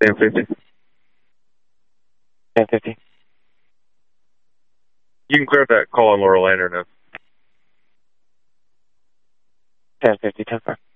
1050. 1050. You can clear that call on Laurel Lantern now. 1050, 10-4.